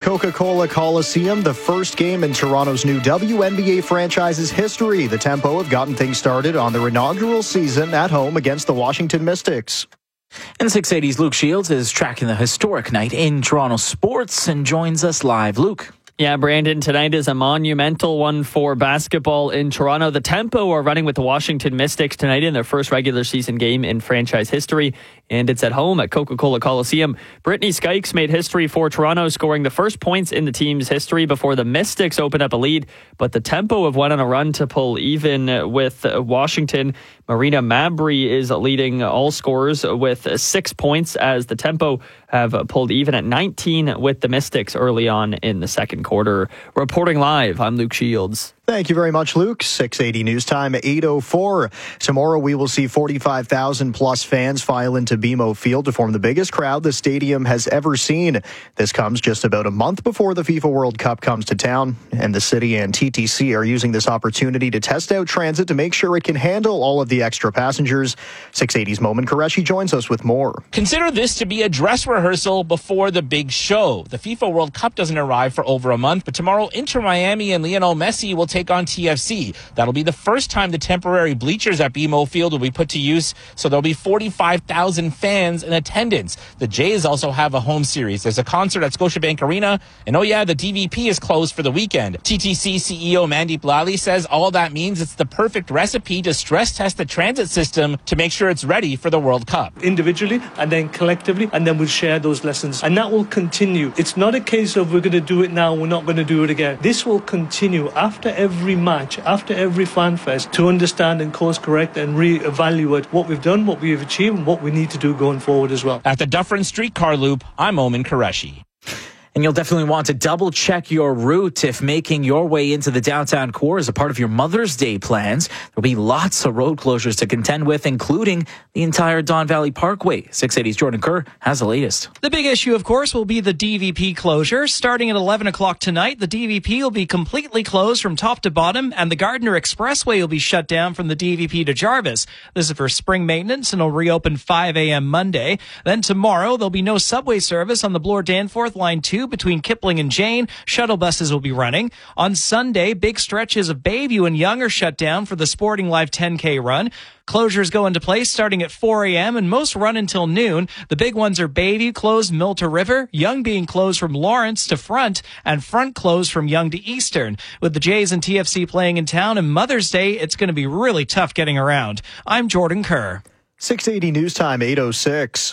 Coca-Cola Coliseum, the first game in Toronto's new WNBA franchise's history. The Tempo have gotten things started on their inaugural season at home against the Washington Mystics. And 680's Luke Shields is tracking the historic night in Toronto sports and joins us live. Luke. Yeah, Brandon, tonight is a monumental one for basketball in Toronto. The Tempo are running with the Washington Mystics tonight in their first regular season game in franchise history, and it's at home at Coca-Cola Coliseum. Brittany Skykes made history for Toronto, scoring the first points in the team's history before the Mystics opened up a lead, but the Tempo have went on a run to pull even with Washington. Marina Mabry is leading all scorers with 6 points as the Tempo have pulled even at 19 with the Mystics early on in the second quarter. Reporting live, I'm Luke Shields. Thank you very much, Luke. 680 News Time at 8:04. Tomorrow we will see 45,000 plus fans file into BMO Field to form the biggest crowd the stadium has ever seen. This comes just about a month before the FIFA World Cup comes to town, and the city and TTC are using this opportunity to test out transit to make sure it can handle all of the extra passengers. 680's Momin Qureshi joins us with more. Consider this to be a dress rehearsal before the big show. The FIFA World Cup doesn't arrive for over a month, but tomorrow Inter Miami and Lionel Messi will take on TFC. That'll be the first time the temporary bleachers at BMO Field will be put to use, so there'll be 45,000 fans in attendance. The Jays also have a home series. There's a concert at Scotiabank Arena, and oh yeah, the DVP is closed for the weekend. TTC CEO Mandeep Lally says all that means it's the perfect recipe to stress test the transit system to make sure it's ready for the World Cup. Individually and then collectively, and then we'll share those lessons, and that will continue. It's not a case of we're going to do it now, we're not going to do it again. This will continue after every match, after every fan fest, to understand and course correct and re-evaluate what we've done, what we've achieved, and what we need to do going forward as well. At the Dufferin Streetcar Loop, I'm Momin Qureshi. And you'll definitely want to double check your route if making your way into the downtown core is a part of your Mother's Day plans. There'll be lots of road closures to contend with, including the entire Don Valley Parkway. 680's Jordan Kerr has the latest. The big issue, of course, will be the DVP closure. Starting at 11 o'clock tonight, the DVP will be completely closed from top to bottom, and the Gardiner Expressway will be shut down from the DVP to Jarvis. This is for spring maintenance and will reopen 5 a.m. Monday. Then tomorrow, there'll be no subway service on the Bloor-Danforth Line 2 between Kipling and Jane. Shuttle buses will be running. On Sunday, big stretches of Bayview and Yonge are shut down for the Sporting Life 10K run. Closures go into place starting at 4 a.m. and most run until noon. The big ones are Bayview closed Mill to River, Yonge being closed from Lawrence to Front, and Front closed from Yonge to Eastern. With the Jays and TFC playing in town and Mother's Day, it's going to be really tough getting around. I'm Jordan Kerr. 680 News Time, 8:06.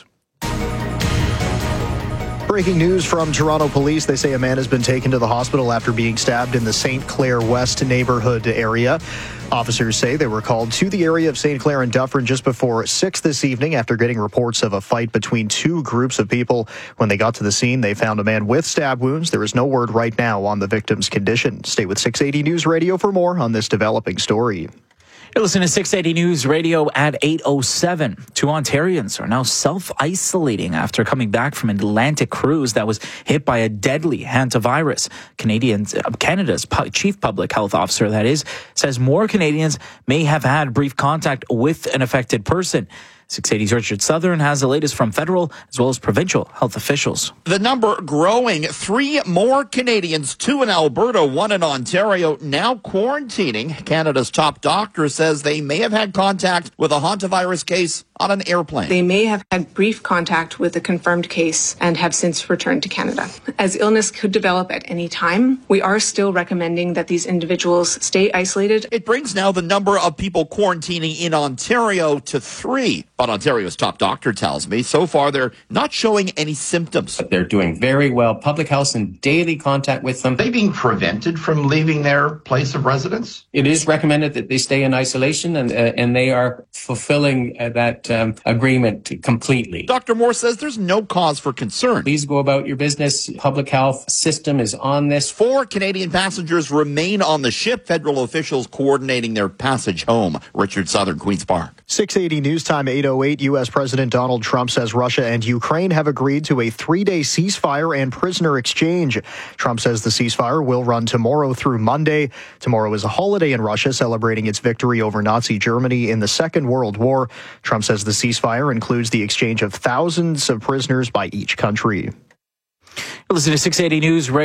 Breaking news from Toronto police. They say a man has been taken to the hospital after being stabbed in the St. Clair West neighborhood area. Officers say they were called to the area of St. Clair and Dufferin just before 6 this evening after getting reports of a fight between two groups of people. When they got to the scene, they found a man with stab wounds. There is no word right now on the victim's condition. Stay with 680 News Radio for more on this developing story. You're listening to 680 News Radio at 8:07. Two Ontarians are now self-isolating after coming back from an Atlantic cruise that was hit by a deadly hantavirus. Canada's chief public health officer, that is, says more Canadians may have had brief contact with an affected person. 680's Richard Southern has the latest from federal as well as provincial health officials. The number growing. 3 more Canadians, 2 in Alberta, 1 in Ontario, now quarantining. Canada's top doctor says they may have had contact with a hantavirus case on an airplane. They may have had brief contact with a confirmed case and have since returned to Canada. As illness could develop at any time, we are still recommending that these individuals stay isolated. It brings now the number of people quarantining in Ontario to 3. But Ontario's top doctor tells me so far they're not showing any symptoms. They're doing very well. Public health's in daily contact with them. Are they being prevented from leaving their place of residence? It is recommended that they stay in isolation, and they are fulfilling that agreement completely. Dr. Moore says there's no cause for concern. Please go about your business. Public health system is on this. 4 Canadian passengers remain on the ship. Federal officials coordinating their passage home. Richard Southern, Queen's Park. 680 News Time, 8:08. U.S. President Donald Trump says Russia and Ukraine have agreed to a 3-day ceasefire and prisoner exchange. Trump says the ceasefire will run tomorrow through Monday. Tomorrow is a holiday in Russia celebrating its victory over Nazi Germany in the Second World War. Trump says the ceasefire includes the exchange of thousands of prisoners by each country. Listen to 680 News Radio.